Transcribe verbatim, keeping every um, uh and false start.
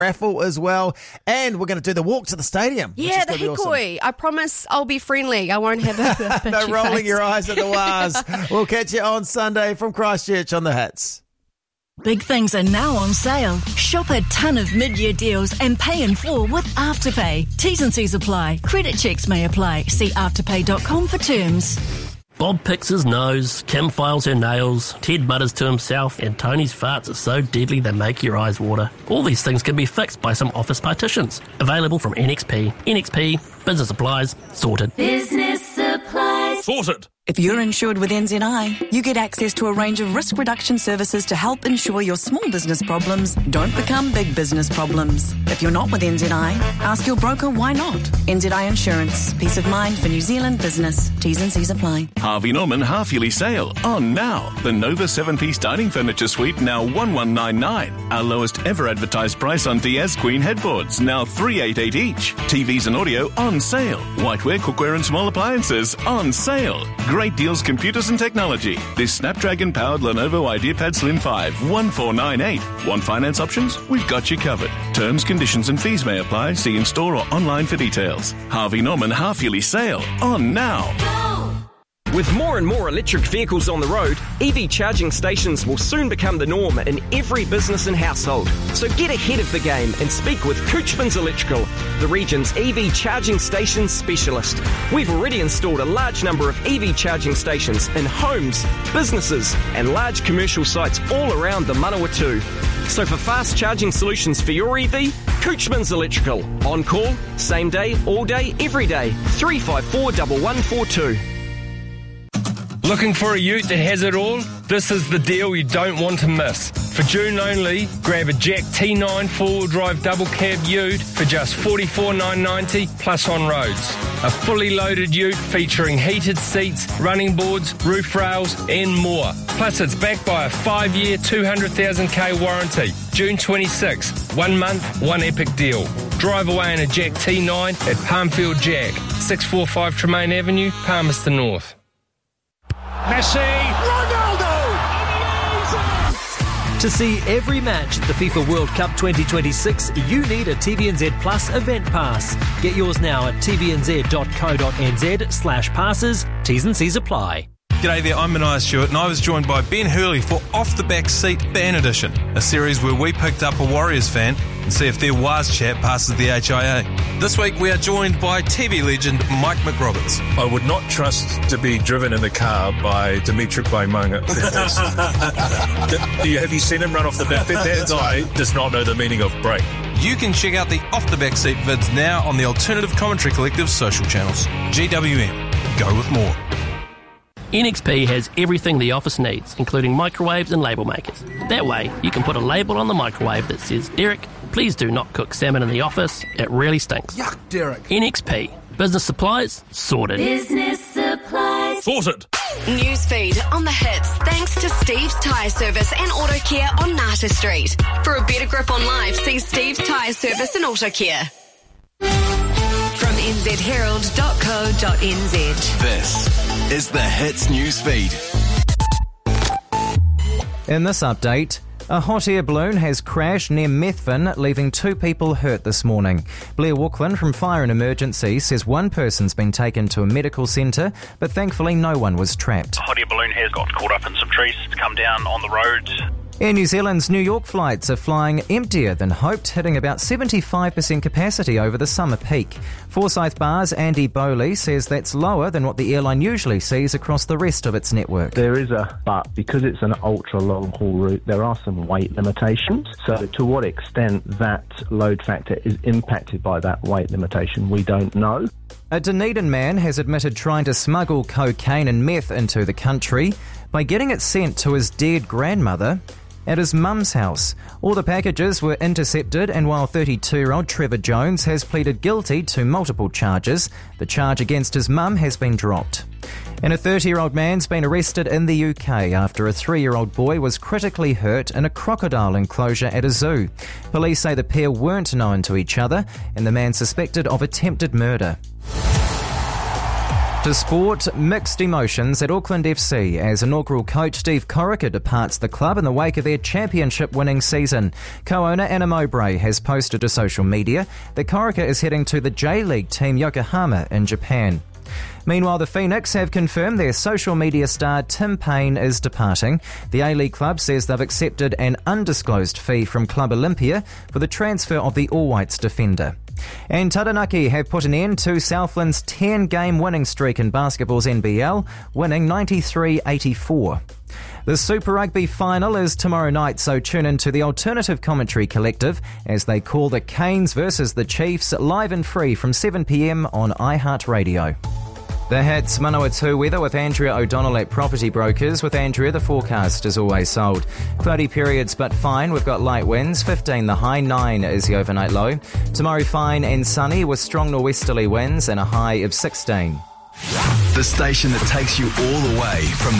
raffle as well. And we're going to do the walk to the stadium. Yeah, the hikoi. Awesome. I promise I'll be friendly. I won't have a, a no rolling face. your eyes at the wires. We'll catch you on Sunday from Christchurch on the Hits. Big things are now on sale. Shop a ton of mid-year deals and pay in full with Afterpay. T's and C's apply. Credit checks may apply. See afterpay dot com for terms. Bob picks his nose, Kim files her nails, Ted mutters to himself, and Tony's farts are so deadly they make your eyes water. All these things can be fixed by some office partitions. Available from N X P. N X P, business supplies, sorted. Business supplies. Sorted. If you're insured with N Z I, you get access to a range of risk reduction services to help ensure your small business problems don't become big business problems. If you're not with N Z I, ask your broker why not. N Z I Insurance. Peace of mind for New Zealand business. T's and C's apply. Harvey Norman half-yearly sale on now. The Nova seven-piece dining furniture suite now one one nine nine. Our lowest ever advertised price on Diaz Queen headboards now three eight eight each. T Vs and audio on sale. Whiteware, cookware and small appliances on sale. Great deals, computers and technology. This Snapdragon-powered Lenovo IdeaPad Slim five, one four nine eight. Want finance options? We've got you covered. Terms, conditions and fees may apply. See in-store or online for details. Harvey Norman half-yearly sale on now. With more and more electric vehicles on the road, E V charging stations will soon become the norm in every business and household. So get ahead of the game and speak with Couchman's Electrical, the region's E V charging station specialist. We've already installed a large number of E V charging stations in homes, businesses and large commercial sites all around the Manawatu. So for fast charging solutions for your E V, Couchman's Electrical. On call, same day, all day, every day. three five four, one one four two. Looking for a ute that has it all? This is the deal you don't want to miss. For June only, grab a Jack T nine four-wheel drive double cab ute for just forty-four thousand nine hundred ninety dollars plus on roads. A fully loaded ute featuring heated seats, running boards, roof rails and more. Plus it's backed by a five-year, two hundred thousand k warranty. June twenty-sixth, one month, one epic deal. Drive away in a Jack T nine at Palmfield Jack, six forty-five Tremaine Avenue, Palmerston North. Messi, Ronaldo! To see every match at the FIFA World Cup twenty twenty-six, you need a T V N Z Plus event pass. Get yours now at tvnz.co.nz slash passes. T's and C's apply. G'day there, I'm Mania Stewart and I was joined by Ben Hurley for Off the Back Seat Ban Edition, a series where we picked up a Warriors fan and see if their Waz chat passes the H I A. This week we are joined by T V legend Mike McRoberts. I would not trust to be driven in the car by Dimitri Quaimanga. Have you seen him run off the back? That guy does not know the meaning of break. You can check out the Off the Back Seat vids now on the Alternative Commentary Collective's social channels. G W M. Go with more. N X P has everything the office needs, including microwaves and label makers. That way, you can put a label on the microwave that says, Derek, please do not cook salmon in the office. It really stinks. Yuck, Derek. N X P. Business supplies, sorted. Business supplies. Sorted. Newsfeed on the Hits, thanks to Steve's Tyre Service and Auto Care on Nata Street. For a better grip on life, see Steve's Tyre Service and Auto Care. From n z herald dot co dot n z. This is the Hits Newsfeed. In this update, a hot air balloon has crashed near Methven, leaving two people hurt this morning. Blair Walkland from Fire and Emergency says one person's been taken to a medical centre, but thankfully no one was trapped. A hot air balloon has got caught up in some trees. It's come down on the road. Air New Zealand's New York flights are flying emptier than hoped, hitting about seventy-five percent capacity over the summer peak. Forsyth Bar's Andy Bowley says that's lower than what the airline usually sees across the rest of its network. There is a but, because it's an ultra-long haul route, there are some weight limitations. So to what extent that load factor is impacted by that weight limitation, we don't know. A Dunedin man has admitted trying to smuggle cocaine and meth into the country by getting it sent to his dead grandmother at his mum's house. All the packages were intercepted, and while thirty-two-year-old Trevor Jones has pleaded guilty to multiple charges, the charge against his mum has been dropped. And a thirty-year-old man's been arrested in the U K after a three-year-old boy was critically hurt in a crocodile enclosure at a zoo. Police say the pair weren't known to each other, and the man suspected of attempted murder. To sport, mixed emotions at Auckland F C as inaugural coach Steve Corica departs the club in the wake of their championship-winning season. Co-owner Anna Mowbray has posted to social media that Corica is heading to the J-League team Yokohama in Japan. Meanwhile, the Phoenix have confirmed their social media star Tim Payne is departing. The A-League club says they've accepted an undisclosed fee from Club Olympia for the transfer of the All Whites defender. And Taranaki have put an end to Southland's ten-game winning streak in basketball's N B L, winning ninety-three eighty-four. The Super Rugby final is tomorrow night, so tune in to the Alternative Commentary Collective as they call the Canes versus the Chiefs live and free from seven p.m. on iHeartRadio. The Hits Manawatu weather with Andrea O'Donnell at Property Brokers. With Andrea, the forecast is always sold. Cloudy periods but fine. We've got light winds, fifteen the high, nine is the overnight low. Tomorrow fine and sunny with strong norwesterly winds and a high of sixteen. The station that takes you all the way from the